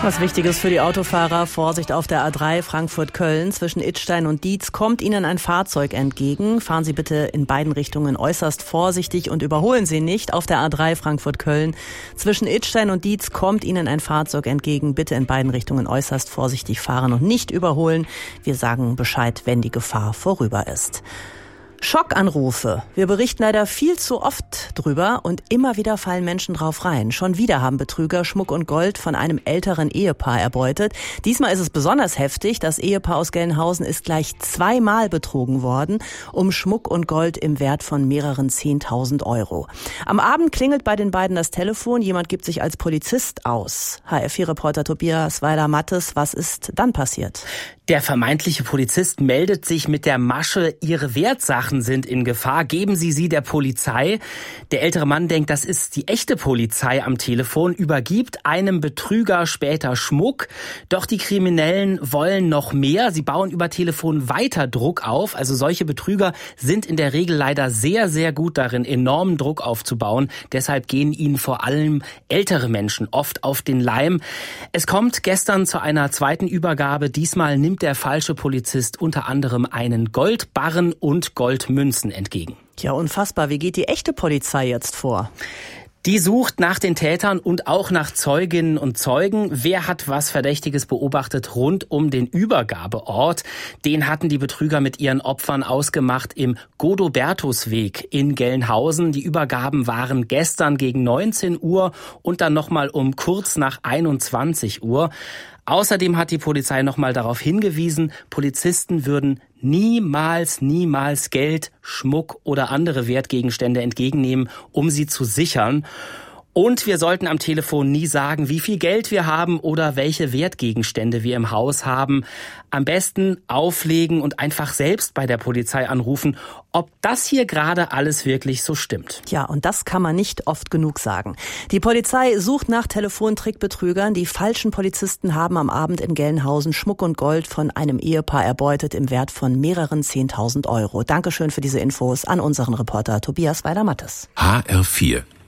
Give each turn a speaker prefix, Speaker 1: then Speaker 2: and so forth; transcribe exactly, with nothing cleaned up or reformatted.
Speaker 1: Was Wichtiges für die Autofahrer. Vorsicht auf der A drei Frankfurt-Köln. Zwischen Idstein und Dietz kommt Ihnen ein Fahrzeug entgegen. Fahren Sie bitte in beiden Richtungen äußerst vorsichtig und überholen Sie nicht. Auf der A drei Frankfurt-Köln. Zwischen Idstein und Dietz kommt Ihnen ein Fahrzeug entgegen. Bitte in beiden Richtungen äußerst vorsichtig fahren und nicht überholen. Wir sagen Bescheid, wenn die Gefahr vorüber ist. Schockanrufe. Wir berichten leider viel zu oft drüber und immer wieder fallen Menschen drauf rein. Schon wieder haben Betrüger Schmuck und Gold von einem älteren Ehepaar erbeutet. Diesmal ist es besonders heftig. Das Ehepaar aus Gelnhausen ist gleich zweimal betrogen worden um Schmuck und Gold im Wert von mehreren zehntausend Euro. Am Abend klingelt bei den beiden das Telefon. Jemand gibt sich als Polizist aus. H R vier Reporter Tobias Weiler-Mattes, was ist dann passiert?
Speaker 2: Der vermeintliche Polizist meldet sich mit der Masche, Ihre Wertsachen sind in Gefahr, geben Sie sie der Polizei. Der ältere Mann denkt, das ist die echte Polizei am Telefon, übergibt einem Betrüger später Schmuck. Doch die Kriminellen wollen noch mehr. Sie bauen über Telefon weiter Druck auf. Also solche Betrüger sind in der Regel leider sehr, sehr gut darin, enormen Druck aufzubauen. Deshalb gehen ihnen vor allem ältere Menschen oft auf den Leim. Es kommt gestern zu einer zweiten Übergabe. Diesmal nimmt der falsche Polizist unter anderem einen Goldbarren und Goldmünzen entgegen.
Speaker 1: Ja, unfassbar. Wie geht die echte Polizei jetzt vor?
Speaker 2: Die sucht nach den Tätern und auch nach Zeuginnen und Zeugen. Wer hat was Verdächtiges beobachtet rund um den Übergabeort? Den hatten die Betrüger mit ihren Opfern ausgemacht im Godobertusweg in Gelnhausen. Die Übergaben waren gestern gegen neunzehn Uhr und dann nochmal um kurz nach einundzwanzig Uhr. Außerdem hat die Polizei nochmal darauf hingewiesen, Polizisten würden niemals, niemals Geld, Schmuck oder andere Wertgegenstände entgegennehmen, um sie zu sichern. Und wir sollten am Telefon nie sagen, wie viel Geld wir haben oder welche Wertgegenstände wir im Haus haben. Am besten auflegen und einfach selbst bei der Polizei anrufen, ob das hier gerade alles wirklich so stimmt.
Speaker 1: Ja, und das kann man nicht oft genug sagen. Die Polizei sucht nach Telefontrickbetrügern. Die falschen Polizisten haben am Abend in Gelnhausen Schmuck und Gold von einem Ehepaar erbeutet im Wert von mehreren zehntausend Euro. Dankeschön für diese Infos an unseren Reporter Tobias Weiler-Mattes.
Speaker 3: H R vier